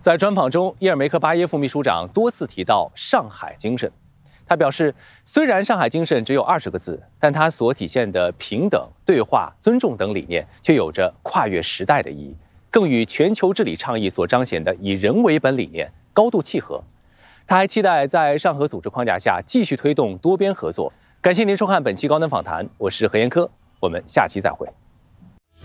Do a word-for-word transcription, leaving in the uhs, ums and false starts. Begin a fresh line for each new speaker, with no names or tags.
在专访中，叶尔梅克巴耶夫秘书长多次提到上海精神。他表示，虽然上海精神只有二十个字，但它所体现的平等、对话、尊重等理念，却有着跨越时代的意义，更与全球治理倡议所彰显的以人为本理念高度契合。他还期待在上合组织框架下继续推动多边合作。感谢您收看本期高能访谈，我是何延科，我们下期再会。